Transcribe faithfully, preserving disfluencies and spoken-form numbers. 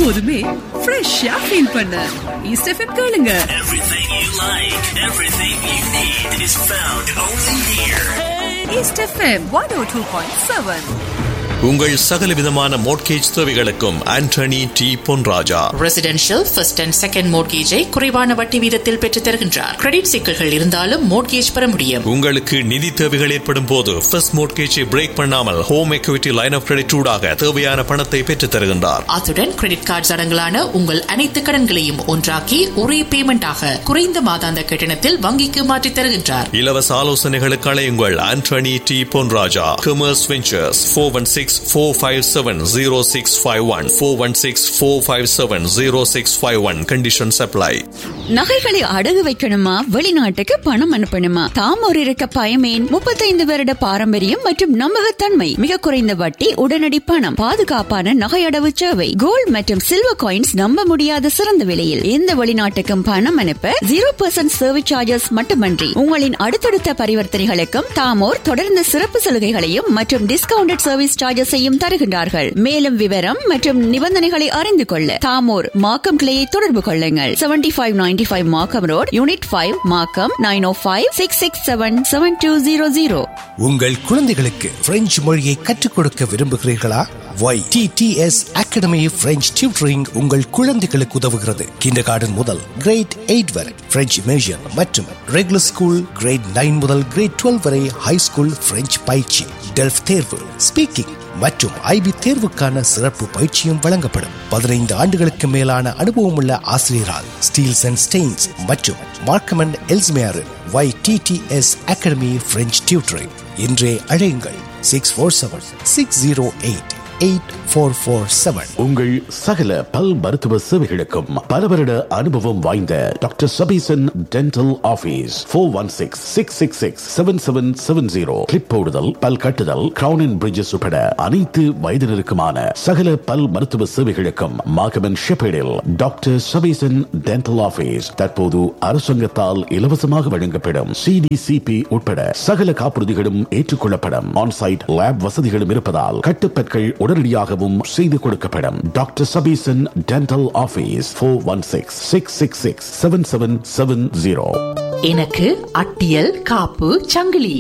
எப்போதுமே ஃப்ரெஷ்ஷா ஃபீல் பண்ண ஈஸ்ட் எஃப்எம் கேளுங்க. Everything you like, everything you need is found only here. East FM one oh two point seven. உங்கள் சகல விதமான மோட்கேஜ் தேவைகளுக்கும் Antony D Ponraja. Residential first and second மோட்கேஜை குறைவான வட்டி வீதத்தில் பெற்றுத் தருகின்றார். கிரெடிட் சிக்கல்கள் இருந்தாலும் மோட்கேஜ் பெற முடியும். உங்களுக்கு நிதி தேவைகள் ஏற்படும் போது ஃபர்ஸ்ட் மோட்கேஜை பிரேக் பண்ணாமல் home equity line of credit ஊடாக தேவையான பணத்தை பெற்றுத் தருகின்றார். அத்துடன் கிரெடிட் கார்டு அடங்கலான உங்கள் அனைத்து கடன்களையும் ஒன்றாக்கி ஒரே பேமெண்டாக குறைந்த மாதாந்த கட்டணத்தில் வங்கிக்கு மாற்றித் தருகின்றார். இலவச ஆலோசனைகளுக்கு அழையுங்கள் Antony D Ponraja. Commerce ventures four one six four five seven zero six five one four one six four five seven zero six five one. Conditions apply. நகைகளை அடகு வைக்கணுமா, வெளிநாட்டுக்கு பணம் அனுப்பணுமா? தாமோர் இருக்க பயமேன். முப்பத்தைந்து வருட பாரம்பரியம் மற்றும் நம்பகத்தன்மை, மிக குறைந்த வட்டி, உடனடி பணம், பாதுகாப்பான நகை அடவு சேவை, கோல்ட் மற்றும் சில்வர் காயின்ஸ் நம்ப முடியாத சிறந்த விலையில் எந்த வெளிநாட்டுக்கும் பணம் அனுப்ப ஜீரோ பர்சன்ட் சர்வீஸ் சார்ஜஸ் மட்டுமன்றி உங்களின் அடுத்தடுத்த பரிவர்த்தனைகளுக்கும் தாமோர் தொடர்ந்து சிறப்பு சலுகைகளையும் மற்றும் டிஸ்கவுண்டட் சர்வீஸ் சார்ஜஸையும் தருகின்றார்கள். மேலும் விவரம் மற்றும் நிபந்தனைகளை அறிந்து கொள்ள தாமோர் மாக்கம் கிளையை தொடர்பு கொள்ளுங்கள். Seventy five ninety five Markham road, unit five, Markham nine ஓ five six six seven seven two zero zero. உங்கள் குழந்தைகளுக்கு பிரெஞ்சு மொழியை கற்றுக் கொடுக்க விரும்புகிறீர்களா? Y D D S academy French tutoring உங்கள் குழந்தைகளுக்கு உதவுகிறது. கிண்டர் கார்டன் முதல் கிரேட் எயிட் வரை பிரெஞ்சு இமேஷியன் மற்றும் ரெகுலர் ஸ்கூல், கிரேட் நைன் முதல் கிரேட் டுவெல் வரை ஹை ஸ்கூல் பிரெஞ்சு பயிற்சி, டெல்ஃப் தேர்வு, ஸ்பீக்கிங் மற்றும் ஐபி தேர்வுக்கான சிறப்பு பயிற்சியும் வழங்கப்படும். பதினைந்து ஆண்டுகளுக்கு மேலான அனுபவம் உள்ள ஆசிரியரால் ஸ்டீல்ஸ் அண்ட் ஸ்டெயின்ஸ் மற்றும் Markham and Ellesmere Y D D S academy French tutoring. இன்றே அழையுங்கள் six four seven six zero eight eight four four seven. உங்கள் சகல பல் மருத்துவ சேவைகளுக்கும் பல வருட அனுபவம் வாய்ந்த doctor Sabesan dental office four one six six six six seven seven seven zero. Clip போடுதல், பல் கட்டுதல், கிரவுன் அண்ட் பிரிட்ஜஸ் உட்பட அனைத்து வயதினருக்குமான சகல பல் மருத்துவ சேவைகளுக்கும் மாகமன் ஷெப்பேடில் டாக்டர் சபீசன் டென்டல் ஆபீஸ் தற்போது அரசாங்கத்தால் இலவசமாக வழங்கப்படும் சிடிசிபி உட்பட சகல காப்புறுதிகளும் ஏற்றுக்கொள்ளப்படும். ஆன்சைட் லேப் வசதிகளும் இருப்பதால் கட்டுப்பற்கள் உடனடியாகவும் செய்து கொடுக்கப்படும். Doctor Sabesan dental office four one six six six six seven seven seven zero. எனக்கு அட்டியல், காப்பு, சங்கிலி